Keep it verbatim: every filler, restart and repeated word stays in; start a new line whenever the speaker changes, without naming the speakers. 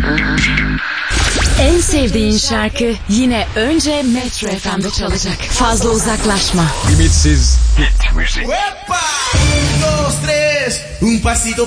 En sevdiğin şarkı yine önce Metro F M'de çalacak. Fazla uzaklaşma.
Ümitsiz
Hit müzik. Un, dos, tres, un pasito